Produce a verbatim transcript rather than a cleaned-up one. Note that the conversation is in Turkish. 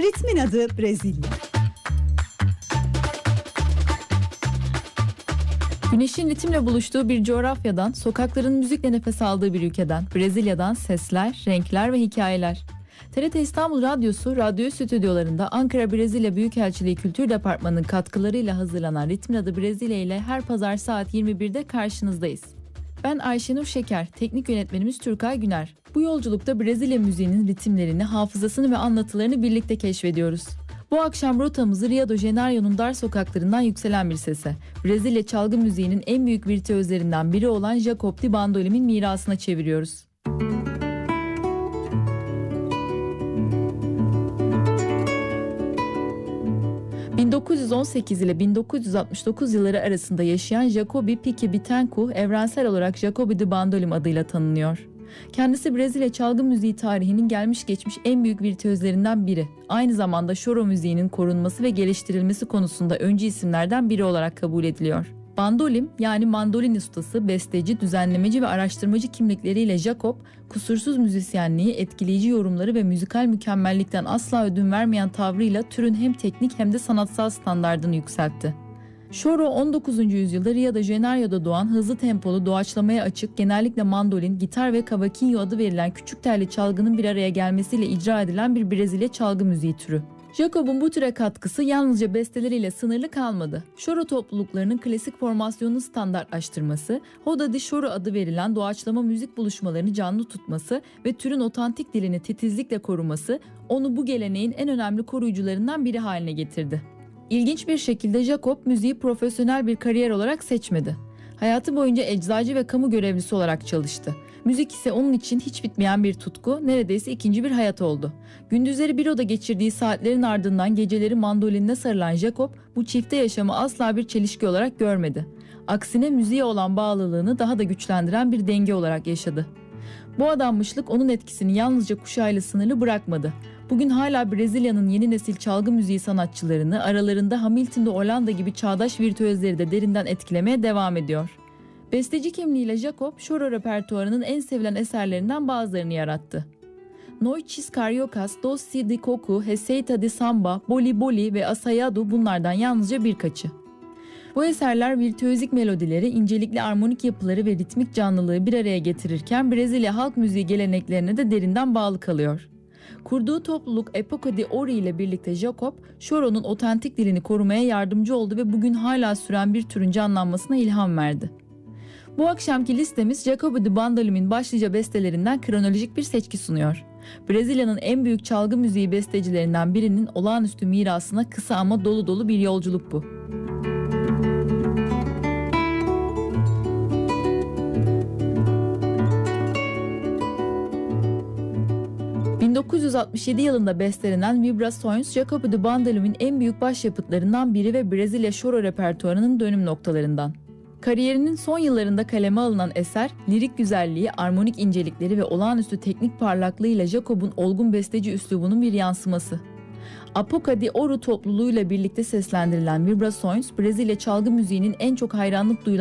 Ritmin adı Brezilya. Güneşin ritimle buluştuğu bir coğrafyadan, sokakların müzikle nefes aldığı bir ülkeden, Brezilya'dan sesler, renkler ve hikayeler. T R T İstanbul Radyosu, radyo stüdyolarında Ankara Brezilya Büyükelçiliği Kültür Departmanı'nın katkılarıyla hazırlanan Ritmin adı Brezilya ile her pazar saat yirmi birde karşınızdayız. Ben Ayşenur Şeker, teknik yönetmenimiz Türkay Güner. Bu yolculukta Brezilya müziğinin ritimlerini, hafızasını ve anlatılarını birlikte keşfediyoruz. Bu akşam rotamızı Rio de Janeiro'nun dar sokaklarından yükselen bir sese, Brezilya çalgı müziğinin en büyük virtüözlerinden biri olan Jacob de Bandolim'in mirasına çeviriyoruz. bin dokuz yüz on sekiz ile bin dokuz yüz altmış dokuz yılları arasında yaşayan Jacobi Pique Bittencourt, evrensel olarak Jacob de Bandolim adıyla tanınıyor. Kendisi Brezilya çalgı müziği tarihinin gelmiş geçmiş en büyük virtüözlerinden biri. Aynı zamanda şoro müziğinin korunması ve geliştirilmesi konusunda öncü isimlerden biri olarak kabul ediliyor. Bandolim, yani mandolin ustası, besteci, düzenlemeci ve araştırmacı kimlikleriyle Jacob, kusursuz müzisyenliği, etkileyici yorumları ve müzikal mükemmellikten asla ödün vermeyen tavrıyla türün hem teknik hem de sanatsal standardını yükseltti. Şoro on dokuzuncu yüzyılda Rio de Janeiro'da doğan, hızlı tempolu, doğaçlamaya açık, genellikle mandolin, gitar ve cavaquinho adı verilen küçük telli çalgının bir araya gelmesiyle icra edilen bir Brezilya çalgı müziği türü. Jacob'un bu türe katkısı yalnızca besteleriyle sınırlı kalmadı. Şoro topluluklarının klasik formasyonunu standartlaştırması, Roda de Choro adı verilen doğaçlama müzik buluşmalarını canlı tutması ve türün otantik dilini titizlikle koruması, onu bu geleneğin en önemli koruyucularından biri haline getirdi. İlginç bir şekilde Jacob müziği profesyonel bir kariyer olarak seçmedi. Hayatı boyunca eczacı ve kamu görevlisi olarak çalıştı. Müzik ise onun için hiç bitmeyen bir tutku, neredeyse ikinci bir hayat oldu. Gündüzleri büroda geçirdiği saatlerin ardından geceleri mandolinine sarılan Jacob, bu çifte yaşamı asla bir çelişki olarak görmedi. Aksine müziğe olan bağlılığını daha da güçlendiren bir denge olarak yaşadı. Bu adanmışlık onun etkisini yalnızca kuşağıyla sınırlı bırakmadı. Bugün hala Brezilya'nın yeni nesil çalgı müziği sanatçılarını, aralarında Hamilton'da Hollanda gibi çağdaş virtüözleri de derinden etkilemeye devam ediyor. Besteci kimliğiyle Jacob, şoro repertuarının en sevilen eserlerinden bazılarını yarattı. Noites Cariocas, Doce de Coco, Receita de Samba, Boli Boli ve Asayado bunlardan yalnızca birkaçı. Bu eserler virtüözik melodileri, incelikli armonik yapıları ve ritmik canlılığı bir araya getirirken Brezilya halk müziği geleneklerine de derinden bağlı kalıyor. Kurduğu topluluk Época de Ouro ile birlikte Jacob, şoronun otantik dilini korumaya yardımcı oldu ve bugün hala süren bir türün canlanmasına ilham verdi. Bu akşamki listemiz Jacob de Bandolim'in başlıca bestelerinden kronolojik bir seçki sunuyor. Brezilya'nın en büyük çalgı müziği bestecilerinden birinin olağanüstü mirasına kısa ama dolu dolu bir yolculuk bu. bin dokuz yüz altmış yedi yılında bestelenen Vibrações, Jacob de Bandolim'in en büyük başyapıtlarından biri ve Brezilya şoro repertuarının dönüm noktalarından. Kariyerinin son yıllarında kaleme alınan eser, lirik güzelliği, armonik incelikleri ve olağanüstü teknik parlaklığıyla Jacob'un olgun besteci üslubunun bir yansıması. Época de Ouro topluluğuyla birlikte seslendirilen Vibrações, Brezilya çalgı müziğinin en çok hayranlık duyulan